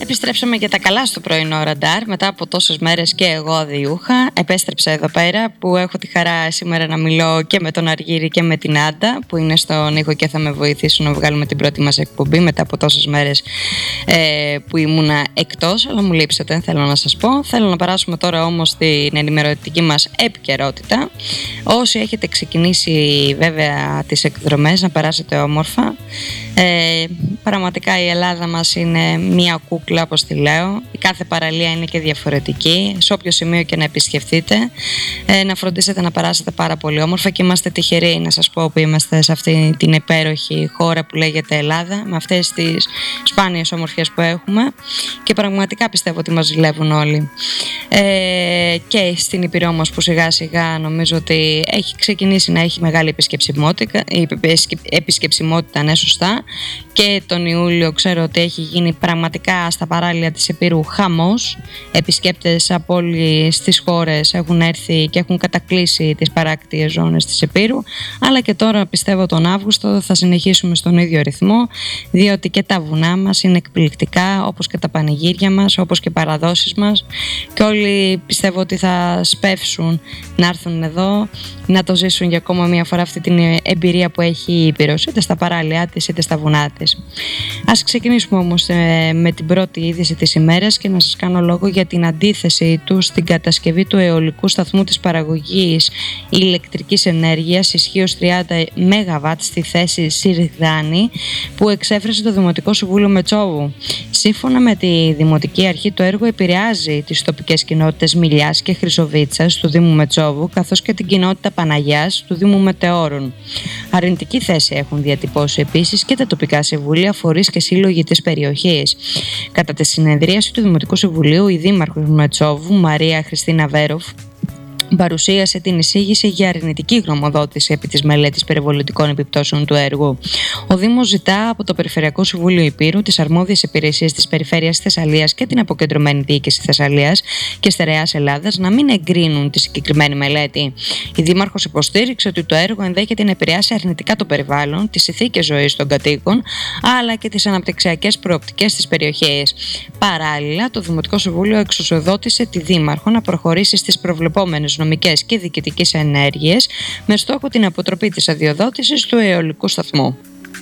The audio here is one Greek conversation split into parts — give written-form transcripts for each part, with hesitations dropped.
Επιστρέψαμε για τα καλά στο πρωινό ραντάρ. Μετά από τόσες μέρες και εγώ αδιούχα, επέστρεψα εδώ πέρα που έχω τη χαρά σήμερα να μιλώ και με τον Αργύρη και με την Άντα που είναι στον ήχο και θα με βοηθήσουν να βγάλουμε την πρώτη μας εκπομπή μετά από τόσες μέρες που ήμουνα εκτός. Αλλά μου λείψατε, θέλω να σας πω. Θέλω να περάσουμε τώρα όμως στην ενημερωτική μας επικαιρότητα. Όσοι έχετε ξεκινήσει βέβαια τις εκδρομές, να περάσετε όμορφα. Πραγματικά η Ελλάδα μας είναι μία κούκλα, όπως τη λέω. Η κάθε παραλία είναι και διαφορετική. Σε όποιο σημείο και να επισκεφτείτε, να φροντίσετε να περάσετε πάρα πολύ όμορφα και είμαστε τυχεροί να σας πω που είμαστε σε αυτή την υπέροχη χώρα που λέγεται Ελλάδα, με αυτές τις σπάνιες όμορφιες που έχουμε και πραγματικά πιστεύω ότι μας ζηλεύουν όλοι. Και στην Ήπειρο όμως που σιγά σιγά νομίζω ότι έχει ξεκινήσει να έχει μεγάλη επισκεψιμότητα, ναι, σωστά. Και τον Ιούλιο ξέρω ότι έχει γίνει πραγματικά στα παράλια της Ηπείρου χαμός. Επισκέπτες από όλες τις χώρες έχουν έρθει και έχουν κατακλείσει τις παράκτιες ζώνες της Ηπείρου. Αλλά και τώρα πιστεύω τον Αύγουστο θα συνεχίσουμε στον ίδιο ρυθμό, διότι και τα βουνά μας είναι εκπληκτικά, όπως και τα πανηγύρια μας, όπως και οι παραδόσεις μας. Και όλοι πιστεύω ότι θα σπεύσουν να έρθουν εδώ, να το ζήσουν για ακόμα μια φορά αυτή την εμπειρία που έχει η Ήπειρος, είτε στα παράλια της είτε στα βουνά της. Ας ξεκινήσουμε όμως με την πρώτη είδηση της ημέρας και να σας κάνω λόγο για την αντίθεση του στην κατασκευή του αιωλικού σταθμού της παραγωγής ηλεκτρικής ενέργειας ισχύως 30 ΜΒ στη θέση Συρδάνη που εξέφρασε το Δημοτικό Συμβούλιο Μετσόβου. Σύμφωνα με τη Δημοτική Αρχή, το έργο επηρεάζει τις τοπικές κοινότητες Μιλιάς και Χρυσοβίτσας του Δήμου Μετσόβου, καθώς και την κοινότητα Παναγιάς του Δήμου Μετεώρων. Αρνητική θέση έχουν διατυπώσει επίσης και τα τοπικά συμβούλια, φορείς και σύλλογοι της περιοχής. Κατά τη συνεδρίαση του Δημοτικού Συμβουλίου, η Δήμαρχος Μετσόβου, Μαρία Χριστίνα Βέροφ, παρουσίασε την εισήγηση για αρνητική γνωμοδότηση επί της μελέτης περιβαλλοντικών επιπτώσεων του έργου. Ο Δήμος ζητά από το Περιφερειακό Συμβούλιο Ηπείρου, τις αρμόδιες υπηρεσίες της Περιφέρειας Θεσσαλίας και την Αποκεντρωμένη Διοίκηση Θεσσαλίας και Στερεάς Ελλάδας να μην εγκρίνουν τη συγκεκριμένη μελέτη. Η Δήμαρχος υποστήριξε ότι το έργο ενδέχεται να επηρεάσει αρνητικά το περιβάλλον, τις συνθήκες ζωής των κατοίκων, αλλά και τις αναπτυξιακές προοπτικές της περιοχής. Παράλληλα, το Δημοτικό Συμβούλιο εξουσιοδότησε τη Δήμαρχο να προχωρήσει στις προβλεπόμενες νομικές και διοικητικές ενέργειες με στόχο την αποτροπή της αδειοδότησης του αιωλικού σταθμού.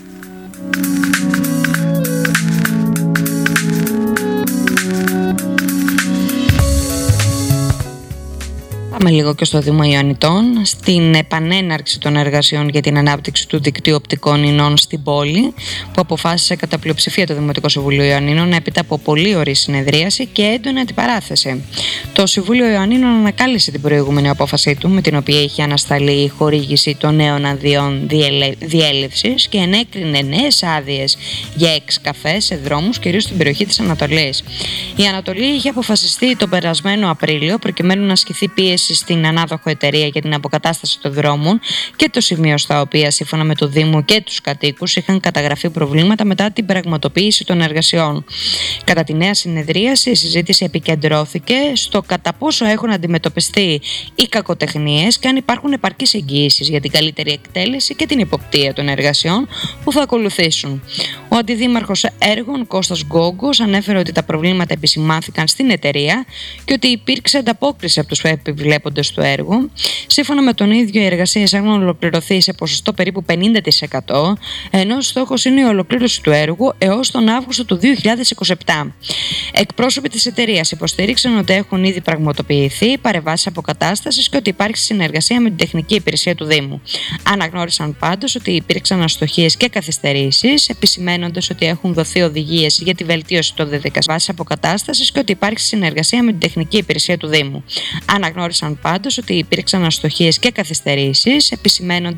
Πάμε λίγο και στο Δήμο Ιωαννητών, στην επανέναρξη των εργασιών για την ανάπτυξη του δικτύου οπτικών ινών στην πόλη, που αποφάσισε κατά πλειοψηφία το Δημοτικό Συμβούλιο Ιωαννίνων έπειτα από πολύ ωρή συνεδρίαση και έντονη αντιπαράθεση. Το Συμβούλιο Ιωαννίνων ανακάλυψε την προηγούμενη απόφασή του, με την οποία είχε ανασταλεί η χορήγηση των νέων αδειών διέλευσης και ενέκρινε νέες άδειες για εξκαφέ σε δρόμους, κυρίως στην περιοχή της Ανατολής. Η Ανατολή είχε αποφασιστεί τον περασμένο Απρίλιο προκειμένου να ασκηθεί πίεση στην ανάδοχο εταιρεία για την αποκατάσταση των δρόμων και το σημείο στα οποία, σύμφωνα με το Δήμο και τους κατοίκους, είχαν καταγραφεί προβλήματα μετά την πραγματοποίηση των εργασιών. Κατά τη νέα συνεδρίαση, η συζήτηση επικεντρώθηκε στο κατά πόσο έχουν αντιμετωπιστεί οι κακοτεχνίες και αν υπάρχουν επαρκείς εγγυήσεις για την καλύτερη εκτέλεση και την υποπτία των εργασιών που θα ακολουθήσουν. Ο Αντιδήμαρχος Έργων Κώστας Γκόγκος ανέφερε ότι τα προβλήματα επισημάνθηκαν στην εταιρεία και ότι υπήρξε ανταπόκριση από τους επιβλέποντες του έργου. Σύμφωνα με τον ίδιο, οι εργασίες έχουν ολοκληρωθεί σε ποσοστό περίπου 50%, ενώ ο στόχος είναι η ολοκλήρωση του έργου έως τον Αύγουστο του 2027. Εκπρόσωποι της εταιρείας υποστήριξαν ότι έχουν ήδη πραγματοποιηθεί παρεμβάσεις αποκατάστασης και ότι υπάρχει συνεργασία με την τεχνική υπηρεσία του Δήμου. Αναγνώρισαν πάντως ότι υπήρξαν αστοχίες και καθυστερήσεις, επισημένοντας ότι έχουν δοθεί οδηγίες για τη βελτίωση των διαδικασιών αποκατάστασης και ότι υπάρχει συνεργασία με την τεχνική υπηρεσία του Δήμου. Αναγνώρισαν πάντως ότι υπήρξαν αστοχίες και καθυστερήσεις, επισημένοντας